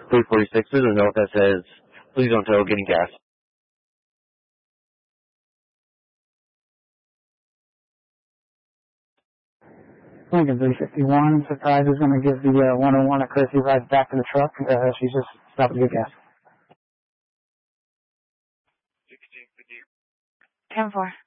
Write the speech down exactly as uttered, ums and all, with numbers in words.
three forty-six, there's a note that says, please don't tow, getting gas. Lincoln three fifty-one, Surprise is going to give the uh, one oh one a courtesy ride back to the truck. Uh, she's just stopped to get gas. ten four.